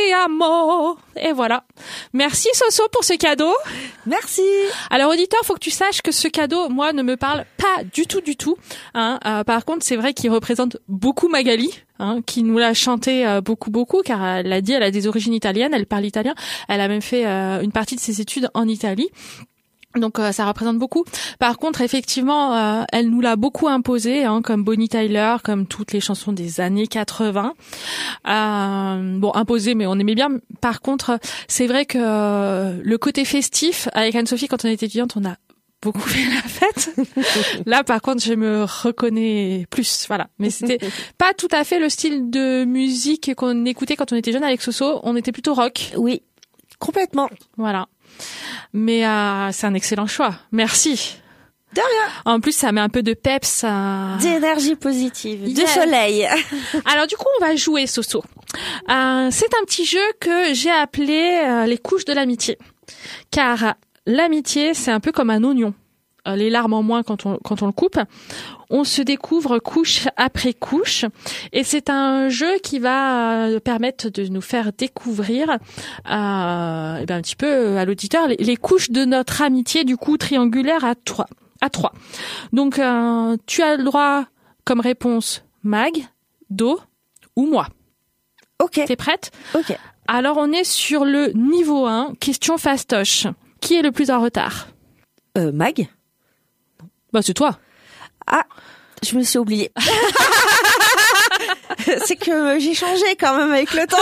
te amo. Et voilà. Merci Soso pour ce cadeau. Merci. Alors auditeur, faut que tu saches que ce cadeau, moi, ne me parle pas du tout. Par contre, c'est vrai qu'il représente beaucoup Magali, qui nous l'a chanté beaucoup, car elle l'a dit, elle a des origines italiennes, elle parle italien. Elle a même fait une partie de ses études en Italie. Donc ça représente beaucoup. Par contre, effectivement, elle nous l'a beaucoup imposé, comme Bonnie Tyler, comme toutes les chansons des années 80. Bon, imposé, mais on aimait bien. Par contre, c'est vrai que le côté festif, avec Anne-Sophie, quand on était étudiante, on a beaucoup fait la fête. Là, par contre, je me reconnais plus, voilà. Mais c'était pas tout à fait le style de musique qu'on écoutait quand on était jeune avec Soso. On était plutôt rock. Oui, complètement. Voilà. Mais c'est un excellent choix. Merci. De rien. En plus, ça met un peu de peps. D'énergie positive, de soleil. Alors du coup, on va jouer, Soso. C'est un petit jeu que j'ai appelé les couches de l'amitié. Car l'amitié, c'est un peu comme un oignon. Les larmes en moins quand on le coupe. On se découvre couche après couche. Et c'est un jeu qui va permettre de nous faire découvrir un petit peu à l'auditeur les couches de notre amitié, du coup triangulaire à trois. Donc tu as le droit comme réponse Mag, Do ou moi. Ok. T'es prête? Ok. Alors on est sur le niveau 1, question fastoche. Qui est le plus en retard? Mag? Bah c'est toi. Ah, je me suis oubliée. C'est que j'ai changé quand même avec le temps.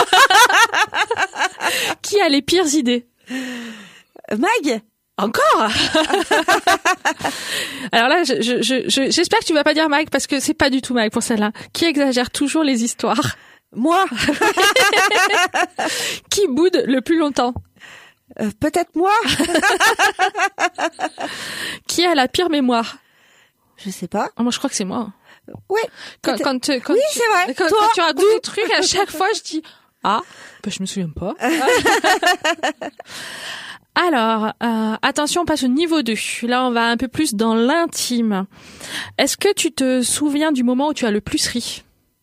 Qui a les pires idées? Mag? Encore? Alors là, j'espère que tu vas pas dire Mag parce que c'est pas du tout Mag pour celle-là. Qui exagère toujours les histoires? Moi. Qui boude le plus longtemps? Peut-être moi. Qui a la pire mémoire? Je sais pas. Moi, je crois que c'est moi. Oui. Quand oui, c'est vrai. Quand tu racontes des trucs, à chaque fois, je dis je me souviens pas. Alors, attention, on passe au niveau 2. Là, on va un peu plus dans l'intime. Est-ce que tu te souviens du moment où tu as le plus ri?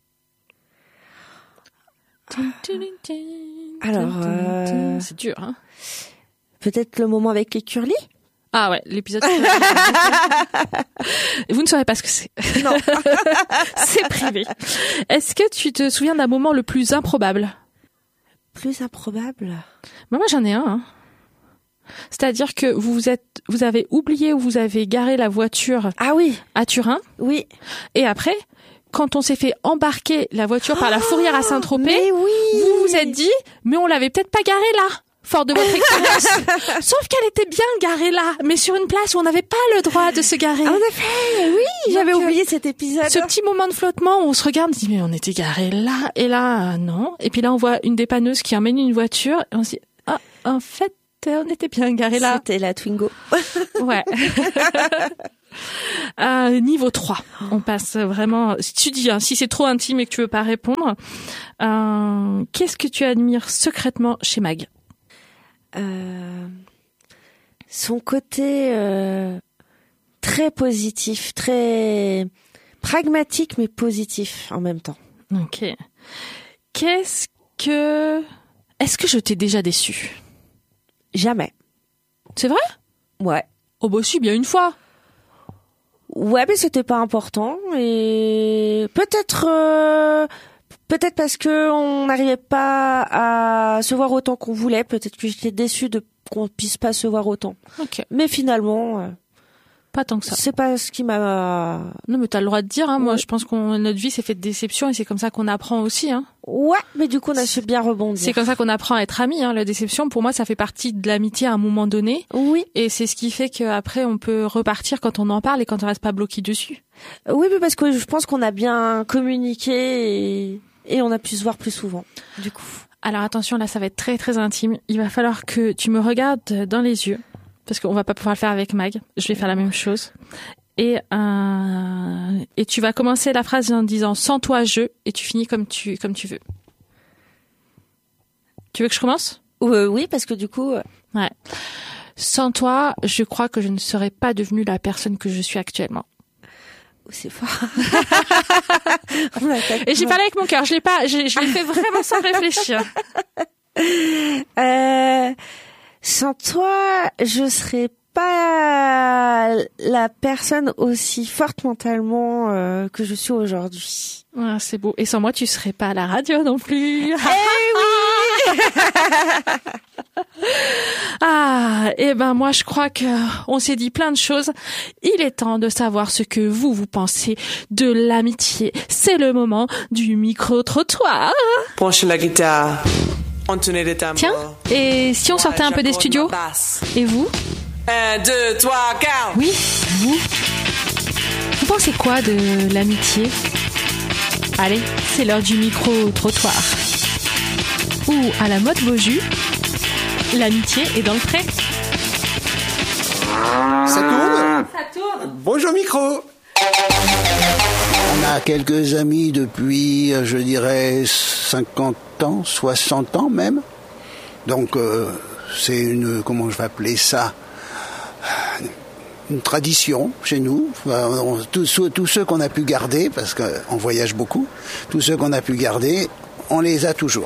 Alors, c'est dur, hein? Peut-être le moment avec les curlis? Ah ouais, l'épisode. Vous ne saurez pas ce que c'est. Non. C'est privé. Est-ce que tu te souviens d'un moment le plus improbable? Plus improbable? Moi, j'en ai un. C'est-à-dire que vous avez oublié où vous avez garé la voiture. Ah oui. À Turin. Oui. Et après, quand on s'est fait embarquer la voiture par la fourrière à Saint-Tropez, oui. vous vous êtes dit, mais on l'avait peut-être pas garée là. Fort de votre expérience. Sauf qu'elle était bien garée là, mais sur une place où on n'avait pas le droit de se garer. En effet, oui, j'avais oublié cet épisode. Ce petit moment de flottement où on se regarde, on se dit, mais on était garé là, et là, non. Et puis là, on voit une dépanneuses qui emmène une voiture, et on se dit, en fait, on était bien garé là. C'était la Twingo. Ouais. Niveau 3. On passe vraiment, si tu dis, si c'est trop intime et que tu veux pas répondre, qu'est-ce que tu admires secrètement chez Mag? Son côté très positif, très pragmatique mais positif en même temps. Ok. Est-ce que je t'ai déjà déçu? Jamais. C'est vrai? Ouais. Oh bah si, bien une fois. Ouais, mais c'était pas important et peut-être parce que on n'arrivait pas à se voir autant qu'on voulait. Peut-être que j'étais déçue de qu'on puisse pas se voir autant. Ok. Mais finalement, pas tant que ça. C'est pas ce qui m'a. Non, mais t'as le droit de dire. Moi, je pense que notre vie s'est faite de déception et c'est comme ça qu'on apprend aussi. Ouais, mais du coup, on a su bien rebondir. C'est comme ça qu'on apprend à être amis. La déception, pour moi, ça fait partie de l'amitié à un moment donné. Oui. Et c'est ce qui fait qu'après, on peut repartir quand on en parle et quand on reste pas bloqué dessus. Oui, mais parce que je pense qu'on a bien communiqué et on a pu se voir plus souvent. Du coup. Alors attention, là, ça va être très très intime. Il va falloir que tu me regardes dans les yeux. Parce qu'on va pas pouvoir le faire avec Mag. Je vais faire la même chose. Et tu vas commencer la phrase en disant sans toi je, et tu finis comme tu veux. Tu veux que je commence? Oui, parce que du coup. Ouais. Sans toi, je crois que je ne serais pas devenue la personne que je suis actuellement. C'est fort. Et j'ai parlé avec mon cœur. Je l'ai fait vraiment sans réfléchir. Sans toi, je serais pas la personne aussi forte mentalement que je suis aujourd'hui. Ah, c'est beau. Et sans moi, tu serais pas à la radio non plus. Eh oui. Ah, et ben moi je crois que on s'est dit plein de choses. Il est temps de savoir ce que vous pensez de l'amitié. C'est le moment du micro-trottoir. Branchez la guitare. Entonez les tambours. Tiens, et si on sortait un peu des studios? Et vous? 1, 2, 3, 4. Oui, vous? Vous pensez quoi de l'amitié? Allez, c'est l'heure du micro-trottoir. Ou à la mode Beaujus, l'amitié est dans le pré. Ça tourne ? Ça tourne. Bonjour micro. On a quelques amis depuis, je dirais, 50 ans, 60 ans même. Donc, c'est une, comment je vais appeler ça, une tradition chez nous. Tous ceux qu'on a pu garder, parce qu'on voyage beaucoup, tous ceux qu'on a pu garder, on les a toujours.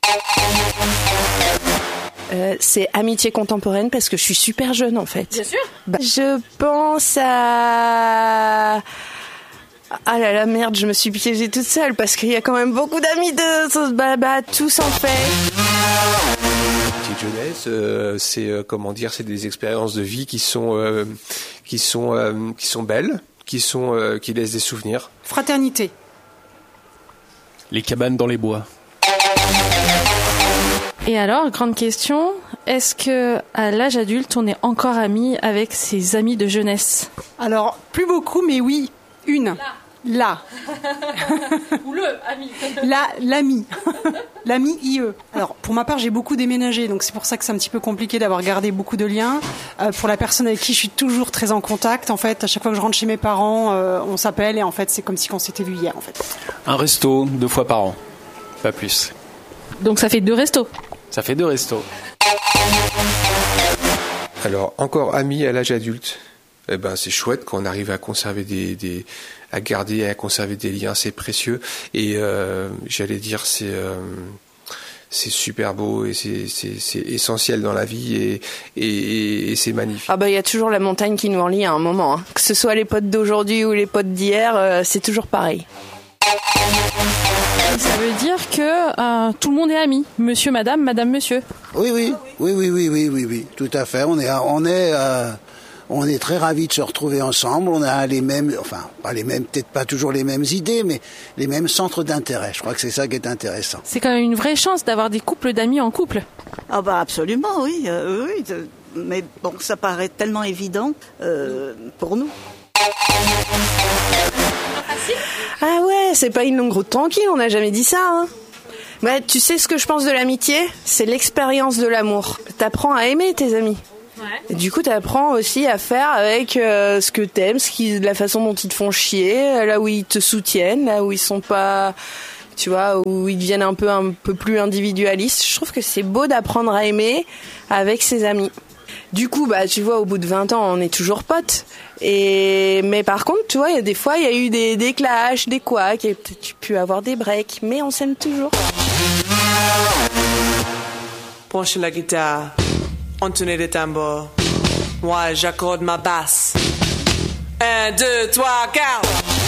C'est amitié contemporaine parce que je suis super jeune en fait. Bien sûr. Je pense à... Ah là là, merde, je me suis piégée toute seule parce qu'il y a quand même beaucoup d'amis de tous en fait. Petite jeunesse, c'est des expériences de vie qui sont belles, qui laissent des souvenirs. Fraternité. Les cabanes dans les bois. Et alors, grande question, est-ce que à l'âge adulte, on est encore amis avec ses amis de jeunesse? Alors, plus beaucoup, mais oui, une. Là. Ou le ami. L'ami. L'ami IE. Alors, pour ma part, j'ai beaucoup déménagé, donc c'est pour ça que c'est un petit peu compliqué d'avoir gardé beaucoup de liens. Pour la personne avec qui je suis toujours très en contact, en fait, à chaque fois que je rentre chez mes parents, on s'appelle et en fait, c'est comme si on s'était vu hier, en fait. Un resto, 2 fois par an. Pas plus. Donc ça fait 2 restos. Ça fait 2 restos. Alors, encore amis à l'âge adulte, eh ben, c'est chouette qu'on arrive à conserver à garder et à conserver des liens, c'est précieux. Et j'allais dire, c'est super beau et c'est essentiel dans la vie et c'est magnifique. Ah bah il y a toujours la montagne qui nous relie à un moment. Hein. Que ce soit les potes d'aujourd'hui ou les potes d'hier, c'est toujours pareil. Ça veut dire que tout le monde est ami. Monsieur, madame, madame, monsieur. Oui, tout à fait. On est très ravis de se retrouver ensemble. On a les mêmes, enfin, pas les mêmes, peut-être pas toujours les mêmes idées, mais les mêmes centres d'intérêt. Je crois que c'est ça qui est intéressant. C'est quand même une vraie chance d'avoir des couples d'amis en couple. Ah bah absolument, oui. Mais bon, ça paraît tellement évident pour nous. Ah ouais, c'est pas une longue route tranquille, on n'a jamais dit ça. Hein. Ouais, tu sais ce que je pense de l'amitié ? C'est l'expérience de l'amour. T'apprends à aimer tes amis. Ouais. Et du coup, t'apprends aussi à faire avec ce que t'aimes, la façon dont ils te font chier, là où ils te soutiennent, là où ils sont pas, tu vois, où ils deviennent un peu plus individualistes. Je trouve que c'est beau d'apprendre à aimer avec ses amis. Du coup, bah, tu vois, au bout de 20 ans, on est toujours potes. Mais par contre, tu vois, il y a des fois, il y a eu des clashs, des couacs, et peut-être tu peux avoir des breaks, mais on s'aime toujours. Branchez la guitare. Entonez les tambours. Moi, j'accorde ma basse. 1, 2, 3, 4.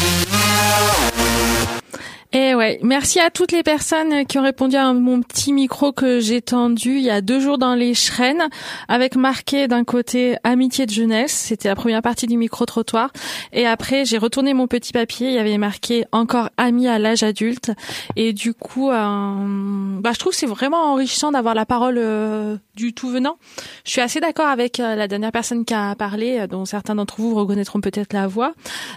Et ouais, merci à toutes les personnes qui ont répondu à mon petit micro que j'ai tendu il y a 2 jours dans les Schrennes, avec marqué d'un côté amitié de jeunesse, c'était la première partie du micro-trottoir, et après j'ai retourné mon petit papier, il y avait marqué encore amis à l'âge adulte, et du coup, je trouve que c'est vraiment enrichissant d'avoir la parole du tout venant. Je suis assez d'accord avec la dernière personne qui a parlé, dont certains d'entre vous reconnaîtront peut-être la voix.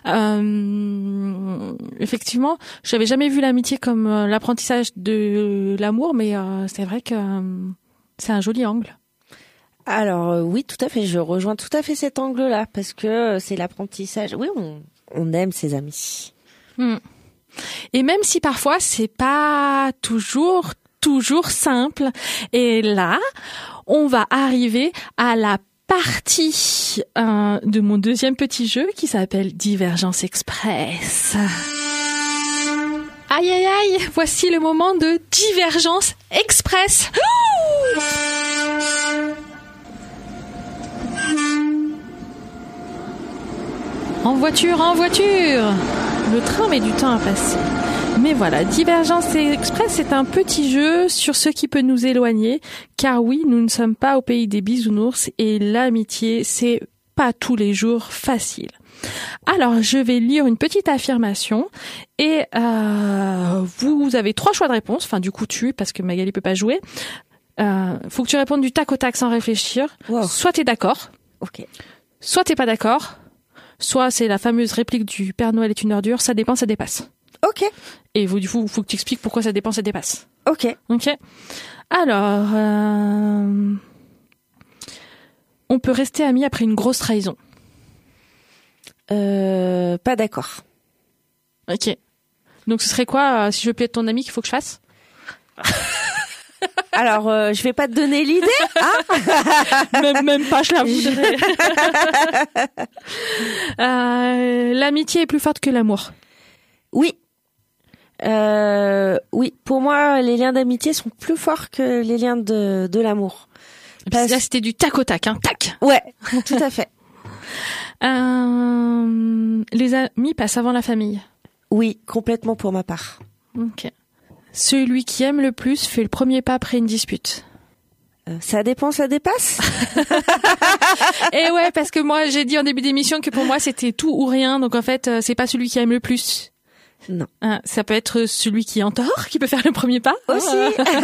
Effectivement, j'avais jamais vu l'amitié comme l'apprentissage de l'amour, mais c'est vrai que c'est un joli angle. Alors oui, tout à fait, je rejoins tout à fait cet angle-là, parce que c'est l'apprentissage. Oui, on aime ses amis. Et même si parfois c'est pas toujours simple, et là, on va arriver à la partie de mon deuxième petit jeu qui s'appelle Divergence Express. Aïe aïe aïe, voici le moment de Divergence Express. Ouh, En voiture, le train met du temps à passer. Mais voilà, Divergence Express, c'est un petit jeu sur ce qui peut nous éloigner, car oui, nous ne sommes pas au pays des bisounours et l'amitié, c'est pas tous les jours facile. Alors, je vais lire une petite affirmation et vous avez 3 choix de réponse. Enfin, du coup, parce que Magali peut pas jouer. Faut que tu répondes du tac au tac sans réfléchir. Wow. Soit t'es d'accord, Ok. soit t'es pas d'accord, soit c'est la fameuse réplique du Père Noël est une ordure, ça dépend, ça dépasse. Ok. Et du coup, faut que tu expliques pourquoi ça dépend, ça dépasse. Ok. Ok. Alors, on peut rester amis après une grosse trahison. Pas d'accord. Ok. Donc ce serait quoi, si je veux plus être ton ami, qu'il faut que je fasse? Alors, je vais pas te donner l'idée, hein. même pas, je la voudrais. L'amitié est plus forte que l'amour. Oui. Oui. Pour moi, les liens d'amitié sont plus forts que les liens de l'amour. Parce que là, c'était du tac au tac, hein. Tac. Ouais, tout à fait. Les amis passent avant la famille. Oui, complètement pour ma part. Ok. Celui qui aime le plus fait le premier pas après une dispute. Ça dépend, ça dépasse. Et ouais, parce que moi, j'ai dit en début d'émission que pour moi, c'était tout ou rien. Donc en fait, c'est pas celui qui aime le plus. Non. Ça peut être celui qui est en tort, qui peut faire le premier pas. Aussi.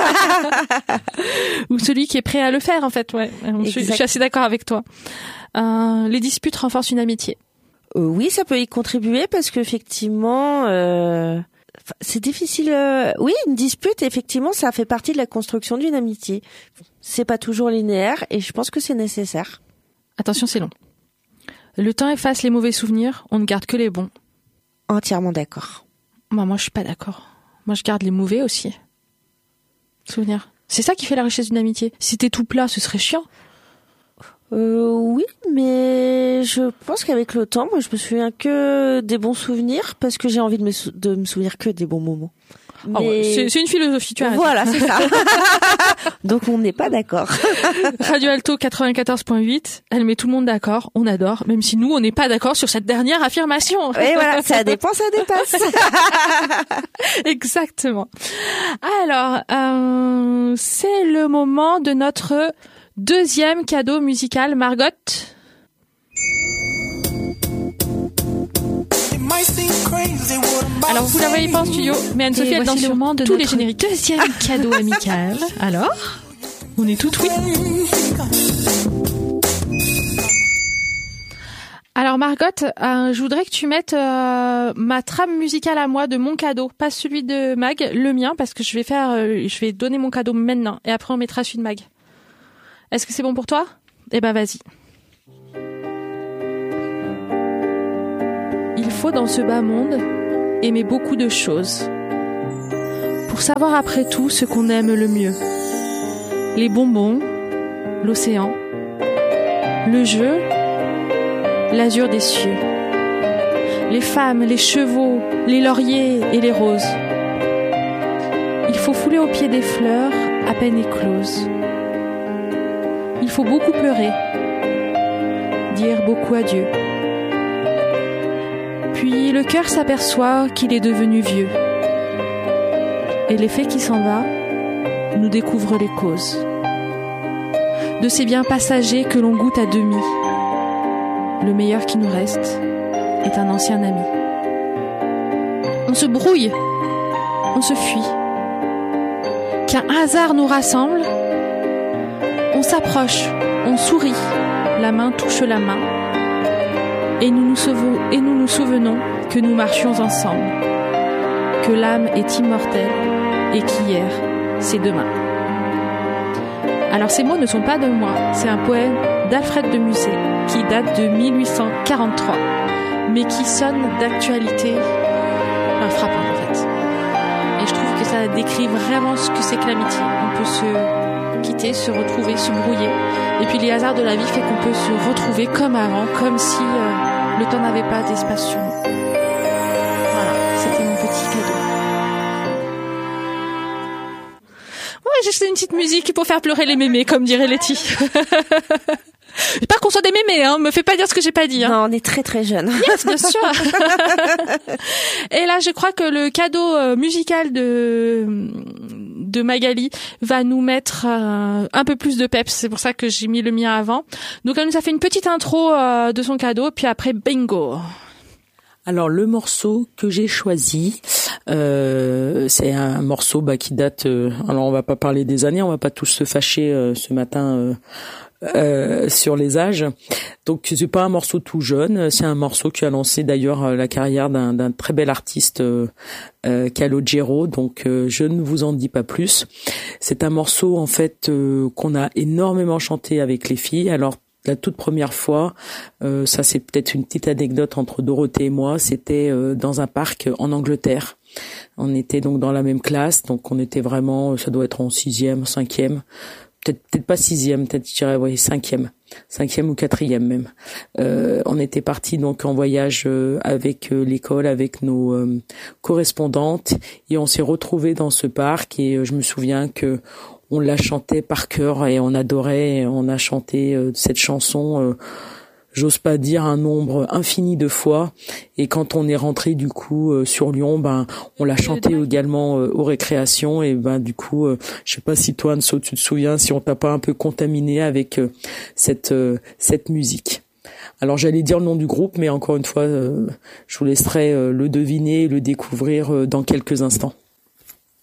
Ou celui qui est prêt à le faire, en fait. Ouais. Je suis assez d'accord avec toi. Les disputes renforcent une amitié. Oui, ça peut y contribuer parce qu'effectivement, c'est difficile. Oui, une dispute, effectivement, ça fait partie de la construction d'une amitié. C'est pas toujours linéaire et je pense que c'est nécessaire. Attention, c'est long. Le temps efface les mauvais souvenirs, on ne garde que les bons. Entièrement d'accord. Moi, je suis pas d'accord. Moi, je garde les mauvais aussi. Souvenirs. C'est ça qui fait la richesse d'une amitié. Si t'es tout plat, ce serait chiant. Oui, mais je pense qu'avec le temps, moi, je me souviens que des bons souvenirs parce que j'ai envie de me souvenir que des bons moments. Mais... Oh ouais, c'est une philosophie, tu as raison. Voilà, c'est ça. Donc, on n'est pas d'accord. Radio Alto 94.8, elle met tout le monde d'accord, on adore, même si nous, on n'est pas d'accord sur cette dernière affirmation. Et voilà, ça dépend, ça dépasse. Exactement. Alors, c'est le moment de notre deuxième cadeau musical. Margot. Alors vous la voyez pas en studio, mais Anne-Sophie elle danse sur tous les génériques. Deuxième cadeau amical. Alors, on est toutes oui. Alors Margot, je voudrais que tu mettes ma trame musicale à moi de mon cadeau, pas celui de Mag, le mien, parce que je vais donner mon cadeau maintenant et après on mettra celui de Mag. Est-ce que c'est bon pour toi ? Eh ben vas-y. Il faut dans ce bas monde aimer beaucoup de choses pour savoir après tout ce qu'on aime le mieux. Les bonbons, l'océan, le jeu, l'azur des cieux, les femmes, les chevaux, les lauriers et les roses. Il faut fouler au pied des fleurs à peine écloses. Il faut beaucoup pleurer, dire beaucoup adieu. Puis le cœur s'aperçoit qu'il est devenu vieux. Et l'effet qui s'en va nous découvre les causes de ces biens passagers que l'on goûte à demi. Le meilleur qui nous reste est un ancien ami. On se brouille, on se fuit. Qu'un hasard nous rassemble, on s'approche, on sourit, la main touche la main. Et nous nous souvenons que nous marchions ensemble, que l'âme est immortelle et qu'hier, c'est demain. Alors ces mots ne sont pas de moi, c'est un poème d'Alfred de Musset qui date de 1843, mais qui sonne d'actualité frappante en fait. Et je trouve que ça décrit vraiment ce que c'est que l'amitié. On peut se quitter, se retrouver, se brouiller, et puis les hasards de la vie fait qu'on peut se retrouver comme avant, comme si le temps n'avait pas d'espace sur nous. Voilà, c'était mon petit cadeau. Ouais, j'ai acheté une petite musique pour faire pleurer les mémés, comme dirait Letty. Pas qu'on soit des mémés, hein, me fais pas dire ce que j'ai pas dit. Hein. Non, on est très très jeunes. Yes, bien sûr. Et là, je crois que le cadeau musical de Magali va nous mettre un peu plus de peps. C'est pour ça que j'ai mis le mien avant. Donc elle nous a fait une petite intro de son cadeau, puis après bingo. Alors le morceau que j'ai choisi, c'est un morceau qui date. Alors on va pas parler des années, on va pas tous se fâcher ce matin sur les âges. Donc c'est pas un morceau tout jeune, c'est un morceau qui a lancé d'ailleurs la carrière d'un très bel artiste Calogero. Donc je ne vous en dis pas plus. C'est un morceau en fait qu'on a énormément chanté avec les filles. Alors la toute première fois, ça c'est peut-être une petite anecdote entre Dorothée et moi, c'était dans un parc en Angleterre. On était donc dans la même classe, donc on était vraiment, ça doit être en 6e, 5e, peut-être pas 6e, peut-être je dirais 5e ou 4e même. On était partis donc en voyage avec l'école, avec nos correspondantes, et on s'est retrouvés dans ce parc, et je me souviens que on la chantait par cœur et on adorait, on a chanté cette chanson, j'ose pas dire un nombre infini de fois. Et quand on est rentré du coup sur Lyon, on l'a chanté également aux récréations. Et du coup, je sais pas si toi, Anso, tu te souviens, si on t'a pas un peu contaminé avec cette musique. Alors j'allais dire le nom du groupe, mais encore une fois, je vous laisserai le deviner et le découvrir dans quelques instants.